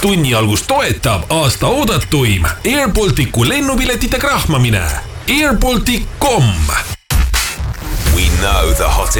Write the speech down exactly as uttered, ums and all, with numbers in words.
tunni algust toetab aasta oodatuim Airbalticu lennupiletite krahmamine. airbaltic dot com. We know the hottest